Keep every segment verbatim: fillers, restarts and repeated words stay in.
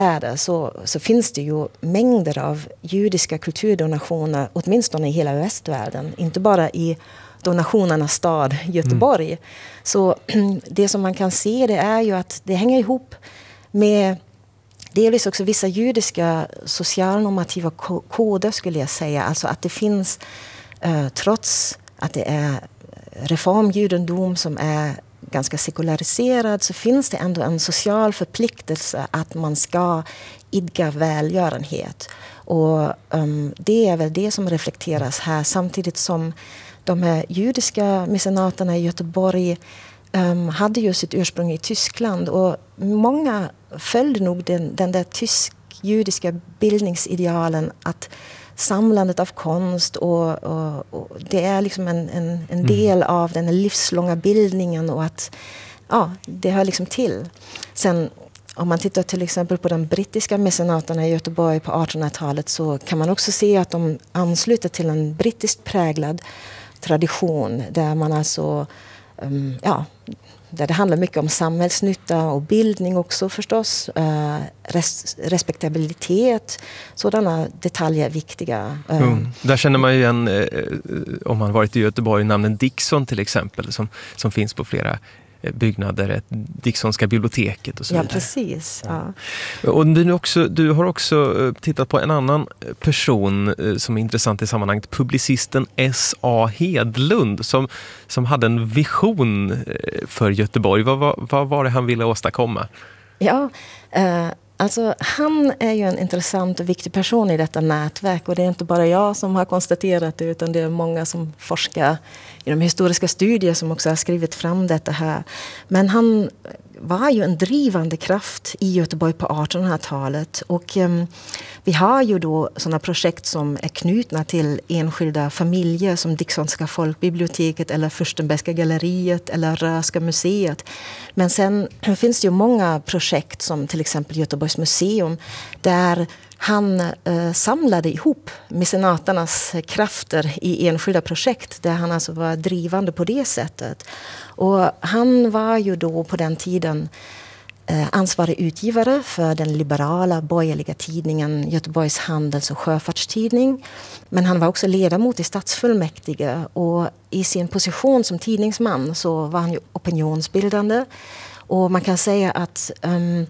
städer så, så finns det ju mängder av judiska kulturdonationer, åtminstone i hela västvärlden. Inte bara i donationernas stad Göteborg. Mm. Så det som man kan se det är ju att det hänger ihop med delvis också vissa judiska socialnormativa koder skulle jag säga. Alltså att det finns, eh, trots att det är reformjudendom som är ganska sekulariserad, så finns det ändå en social förpliktelse att man ska idka välgörenhet. Och um, det är väl det som reflekteras här, samtidigt som de här judiska mecenaterna i Göteborg um, hade ju sitt ursprung i Tyskland, och många följde nog den, den där tysk-judiska bildningsidealen att samlandet av konst och, och, och det är liksom en, en, en del mm. av den livslånga bildningen, och att ja, det hör liksom till. Sen om man tittar till exempel på de brittiska mecenaterna i Göteborg på artonhundratalet, så kan man också se att de ansluter till en brittiskt präglad tradition där man alltså um, ja, där det handlar mycket om samhällsnytta och bildning också förstås. Eh, res- respektabilitet, sådana detaljer är viktiga. Eh. Mm. Där känner man ju igen, eh, om man varit i Göteborg, namnen Dickson till exempel, som, som finns på flera byggnader, Dicksonska biblioteket och så vidare. Ja, precis. Ja. Och du, också, du har också tittat på en annan person som är intressant i sammanhanget, publicisten S A Hedlund, som, som hade en vision för Göteborg. Vad, vad, vad var det han ville åstadkomma? Ja, eh, alltså han är ju en intressant och viktig person i detta nätverk, och det är inte bara jag som har konstaterat det, utan det är många som forskar i de historiska studier som också har skrivit fram detta här. Men han var ju en drivande kraft i Göteborg på artonhundratalet, och um, vi har ju då sådana projekt som är knutna till enskilda familjer som Dicksonska folkbiblioteket eller Furstenbergska galleriet eller Röhsska museet. Men sen finns det ju många projekt som till exempel Göteborgs museum, där han eh, samlade ihop mecenaternas krafter i enskilda projekt, där han alltså var drivande på det sättet. Och han var ju då på den tiden eh, ansvarig utgivare för den liberala borgerliga tidningen Göteborgs handels- och sjöfartstidning. Men han var också ledamot i stadsfullmäktige, och i sin position som tidningsman så var han ju opinionsbildande. Och man kan säga att um,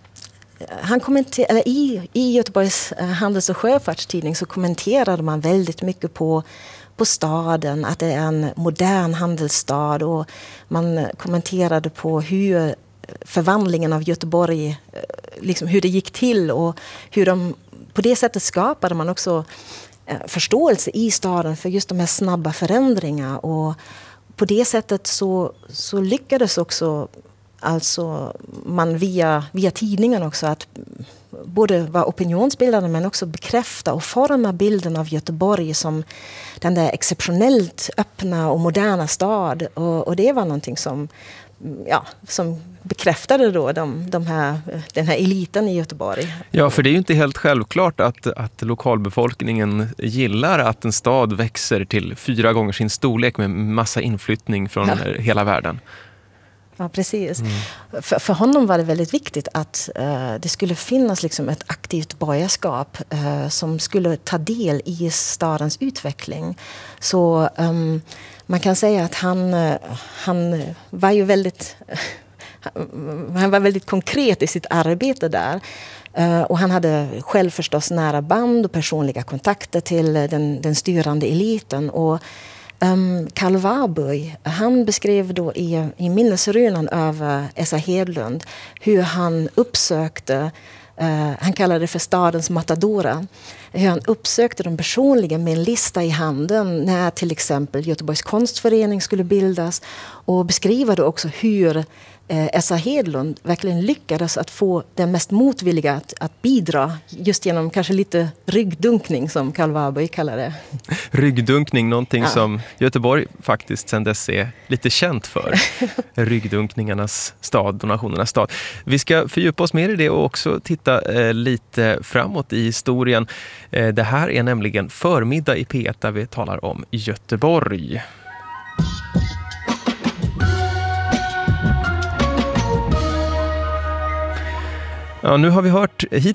Han kommenter- eller i, i Göteborgs handels- och sjöfartstidning så kommenterade man väldigt mycket på, på staden, att det är en modern handelsstad, och man kommenterade på hur förvandlingen av Göteborg, liksom hur det gick till, och hur de, på det sättet skapade man också förståelse i staden för just de här snabba förändringarna, och på det sättet så, så lyckades också alltså man via, via tidningen också att både vara opinionsbildande men också bekräfta och forma bilden av Göteborg som den där exceptionellt öppna och moderna stad. Och, och det var någonting som, ja, som bekräftade då de, de här, den här eliten i Göteborg. Ja, för det är ju inte helt självklart att, att lokalbefolkningen gillar att en stad växer till fyra gånger sin storlek med massa inflyttning från ja. hela världen. Ja, precis. Mm. För, för honom var det väldigt viktigt att uh, det skulle finnas liksom ett aktivt borgerskap uh, som skulle ta del i stadens utveckling. Så um, man kan säga att han, uh, han var ju väldigt, han var väldigt konkret i sitt arbete där. Uh, och han hade själv förstås nära band och personliga kontakter till den, den styrande eliten. Och Um, Karl Warburg, han beskrev då i, i minnesrunan över S A Hedlund hur han uppsökte, uh, han kallade det för stadens matadora, hur han uppsökte dem personligen med en lista i handen när till exempel Göteborgs konstförening skulle bildas, och beskriva då också hur S A Hedlund verkligen lyckades att få den mest motvilliga att, att bidra just genom kanske lite ryggdunkning som Karl Warburg kallar det. Ryggdunkning, någonting ja. som Göteborg faktiskt sedan dess är lite känt för. Ryggdunkningarnas stad, donationernas stad. Vi ska fördjupa oss mer i det och också titta eh, lite framåt i historien. Eh, det här är nämligen Förmiddag i P ett där vi talar om Göteborg. Ja, nu har vi hört hit